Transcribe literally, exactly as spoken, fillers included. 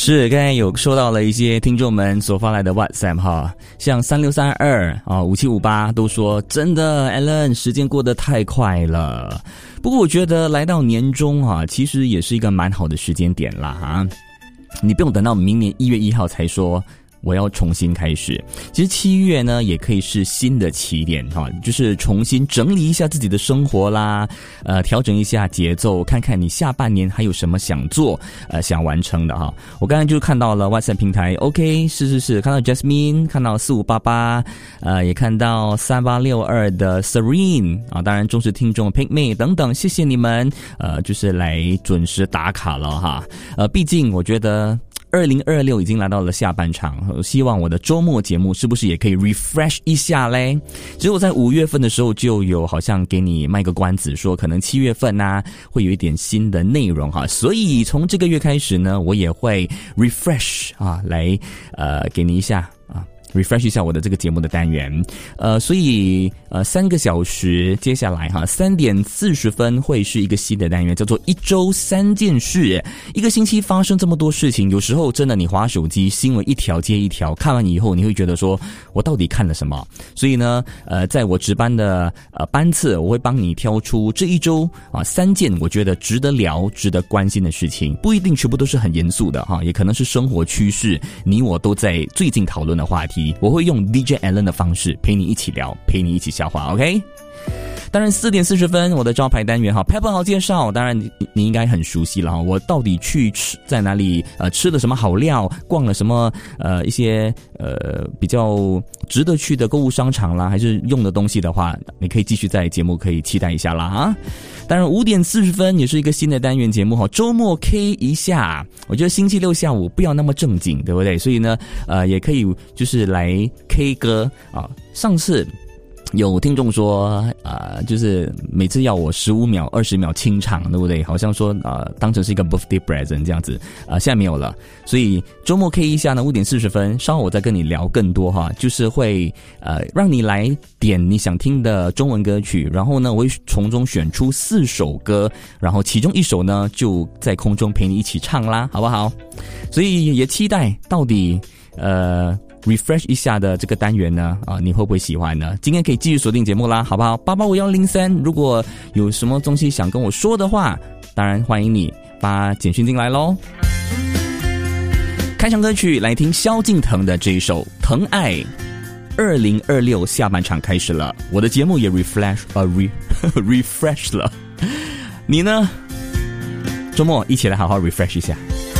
是，刚才有收到了一些听众们所发来的 WhatsApp 哈，像三六三二啊五七五八都说真的 Alan 时间过得太快了。不过我觉得来到年中啊，其实也是一个蛮好的时间点啦哈，你不用等到明年一月一号才说我要重新开始。其实七月呢也可以是新的起点哈，就是重新整理一下自己的生活啦，呃，调整一下节奏，看看你下半年还有什么想做呃想完成的哈。我刚才就看到了 WhatsApp 平台 OK 是是是，看到 Jasmine， 看到四五八八，呃也看到三八六二的 Serene 啊，当然忠实听众 Pink May 等等，谢谢你们呃就是来准时打卡了哈。呃毕竟我觉得二零二六已经来到了下半场，希望我的周末节目是不是也可以 refresh 一下嘞？其实我在五月份的时候就有好像给你卖个关子，说可能七月份啊会有一点新的内容哈，所以从这个月开始呢，我也会 refresh 啊来呃给你一下啊。refresh 一下我的这个节目的单元，呃，所以呃三个小时，接下来哈三点四十分会是一个新的单元，叫做一周三件事。一个星期发生这么多事情，有时候真的你滑手机，新闻一条接一条，看完以后你会觉得说，我到底看了什么？所以呢，呃，在我值班的呃班次，我会帮你挑出这一周啊三件我觉得值得聊、值得关心的事情，不一定全部都是很严肃的哈，也可能是生活趋势，你我都在最近讨论的话题。我会用 D J Alan 的方式陪你一起聊，陪你一起消化 OK。 当然四点四十分我的招牌单元哈 Pepper 好介绍，当然 你, 你应该很熟悉了哈，我到底去吃在哪里呃吃了什么好料，逛了什么呃一些呃比较值得去的购物商场啦，还是用的东西的话，你可以继续在节目可以期待一下啦啊。当然五点四十分也是一个新的单元节目哈，周末 K 一下，我觉得星期六下午不要那么正经，对不对？所以呢呃也可以就是来 K 歌啊。上次有听众说呃就是每次要我十五秒二十秒清唱，对不对？好像说呃当成是一个 birthday present 这样子，呃现在没有了。所以周末 K 一下呢五点四十分，稍后我再跟你聊更多哈，就是会呃让你来点你想听的中文歌曲，然后呢我会从中选出四首歌，然后其中一首呢就在空中陪你一起唱啦，好不好？所以也期待到底呃refresh 一下的这个单元呢啊，你会不会喜欢呢？今天可以继续锁定节目啦，好不好？八八五幺零三，如果有什么东西想跟我说的话，当然欢迎你发简讯进来咯。开场歌曲来听萧敬腾的这一首《疼爱》。二零二六下半场开始了，我的节目也 refresh 呃 re refresh 了，你呢？周末一起来好好 refresh 一下。